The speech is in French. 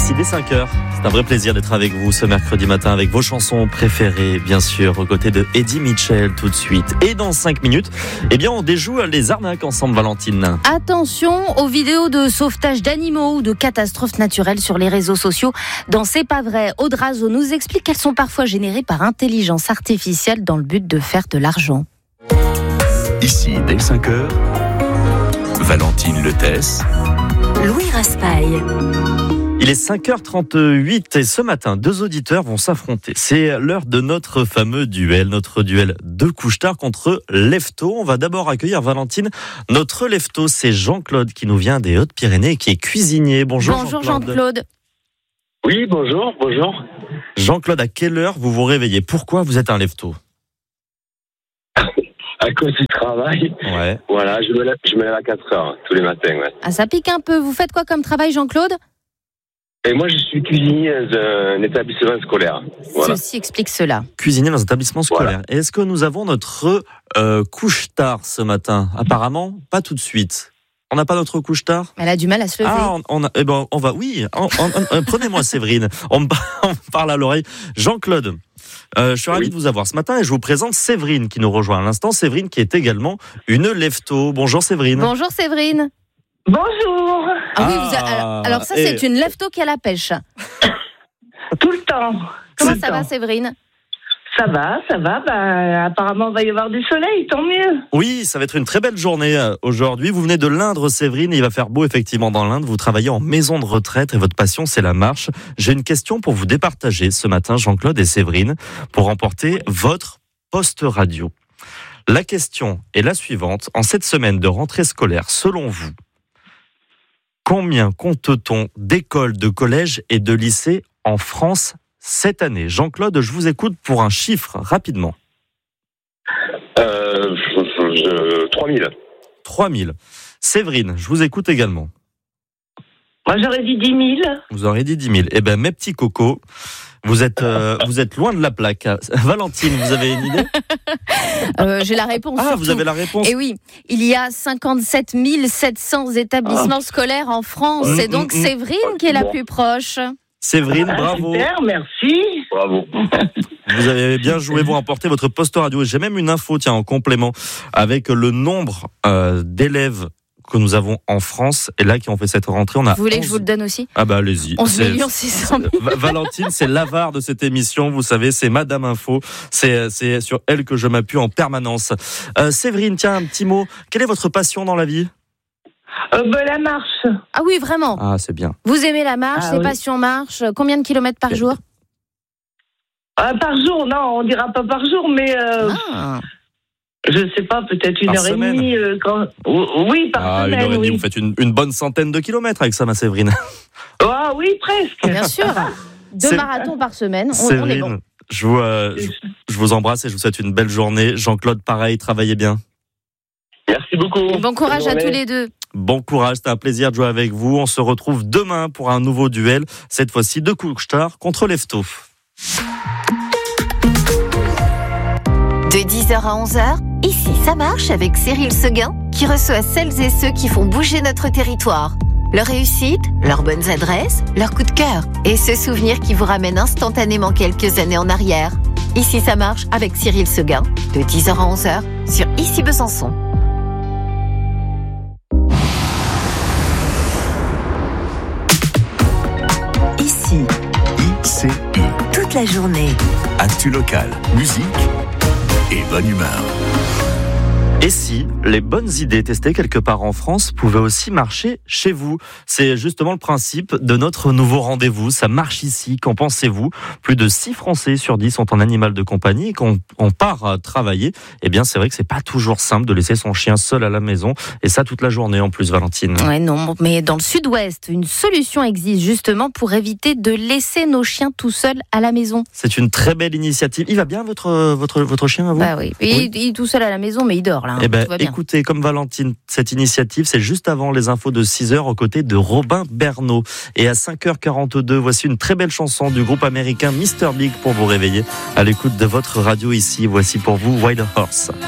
Ici dès 5h, c'est un vrai plaisir d'être avec vous ce mercredi matin avec vos chansons préférées, bien sûr, aux côtés de Eddie Mitchell tout de suite. Et dans 5 minutes, on déjoue les arnaques ensemble, Valentine. Attention aux vidéos de sauvetage d'animaux ou de catastrophes naturelles sur les réseaux sociaux. Dans C'est pas vrai, Audrazo nous explique qu'elles sont parfois générées par intelligence artificielle dans le but de faire de l'argent. Ici, dès 5h, Valentine Letès, Louis Raspail. Il est 5h38 et ce matin, 2 auditeurs vont s'affronter. C'est l'heure de notre fameux duel, notre duel de couche-tard contre Lefto. On va d'abord accueillir Valentine. Notre Lefto, c'est Jean-Claude qui nous vient des Hautes-Pyrénées et qui est cuisinier. Bonjour Jean-Claude. Oui, bonjour. Jean-Claude, à quelle heure vous vous réveillez ? Pourquoi vous êtes un Lefto ? À cause du travail. Ouais. Voilà, je me lève à 4 heures tous les matins. Ouais. Ah, ça pique un peu. Vous faites quoi comme travail, Jean-Claude ? Et moi, je suis cuisinier dans un établissement scolaire. Voilà. Ceci explique cela. Cuisinier dans un établissement scolaire. Voilà. Est-ce que nous avons notre couche-tard ce matin ? Apparemment, pas tout de suite. On n'a pas notre couche-tard ? Elle a du mal à se lever. Ah, on va, oui. Prenez-moi Séverine. On me parle à l'oreille. Jean-Claude, je suis ravi de vous avoir ce matin et je vous présente Séverine qui nous rejoint à l'instant. Séverine qui est également une Lefto. Bonjour Séverine. Bonjour Séverine. Bonjour. Ah oui, alors ça c'est une Lefto qui a la pêche. Tout le temps. Comment ça va Séverine ? Ça va. Apparemment, il va y avoir du soleil, tant mieux. Oui, ça va être une très belle journée aujourd'hui. Vous venez de l'Indre, Séverine, et il va faire beau effectivement dans l'Indre. Vous travaillez en maison de retraite et votre passion, c'est la marche. J'ai une question pour vous départager ce matin, Jean-Claude et Séverine, pour remporter votre poste radio. La question est la suivante. En cette semaine de rentrée scolaire, selon vous, combien compte-t-on d'écoles, de collèges et de lycées en France cette année ? Jean-Claude, je vous écoute pour un chiffre, rapidement. 3000. 3000. Séverine, je vous écoute également. Moi, j'aurais dit 10 000. Vous aurez dit 10 000. Eh bien, mes petits cocos, vous êtes loin de la plaque. Valentine, vous avez une idée ? J'ai la réponse. Ah, surtout. vous avez la réponse. Et oui, il y a 57 700 établissements scolaires en France. C'est donc Séverine qui est la plus proche. Séverine, bravo. Super, merci. Bravo. Vous avez bien joué, vous remportez votre poste radio. Et j'ai même une info, en complément, avec le nombre d'élèves que nous avons en France. Et là, qui ont fait cette rentrée, on a... Vous voulez que je vous le donne aussi ? Ah bah allez-y. 11 600 000. Valentine, c'est l'avare de cette émission, vous savez, c'est Madame Info. C'est sur elle que je m'appuie en permanence. Séverine, tiens, un petit mot. Quelle est votre passion dans la vie ? La marche. Ah oui, vraiment. Ah, c'est bien. Vous aimez la marche, les passions marche. Combien de kilomètres par jour ? Par jour, non, on dira pas par jour, mais je sais pas, peut-être 1h30. Oui, par semaine. 1h30, oui. vous faites une bonne centaine de kilomètres avec ça, ma Séverine. Ah oui, presque. Bien sûr. 2 marathons par semaine, on est bon. Je vous embrasse et je vous souhaite une belle journée. Jean-Claude, pareil, travaillez bien. Merci beaucoup. Bon courage à tous les deux. Bon courage, c'était un plaisir de jouer avec vous. On se retrouve demain pour un nouveau duel, cette fois-ci de couche-tard contre Lefto. De 10h à 11h, ici ça marche avec Cyril Seguin qui reçoit celles et ceux qui font bouger notre territoire. Leur réussite, leurs bonnes adresses, leurs coups de cœur et ce souvenir qui vous ramène instantanément quelques années en arrière. Ici ça marche avec Cyril Seguin, de 10h à 11h sur Ici Besançon. Ici, ICI, toute la journée. actu locale, musique et bonne humeur. Et si les bonnes idées testées quelque part en France pouvaient aussi marcher chez vous ? C'est justement le principe de notre nouveau rendez-vous. Ça marche ici, qu'en pensez-vous ? Plus de 6 Français sur 10 sont en animal de compagnie et quand on part travailler, eh bien c'est vrai que c'est pas toujours simple de laisser son chien seul à la maison et ça toute la journée en plus, Valentine. Ouais, non, mais dans le sud-ouest, une solution existe justement pour éviter de laisser nos chiens tout seuls à la maison. C'est une très belle initiative. Il va bien votre chien à vous ? Bah oui, il est tout seul à la maison mais il dort là. Eh ben, écoutez, comme Valentine, cette initiative, c'est juste avant les infos de 6h aux côtés de Robin Bernot. Et à 5h42, voici une très belle chanson du groupe américain Mr. Big pour vous réveiller à l'écoute de votre radio ici. Voici pour vous Wild Horse.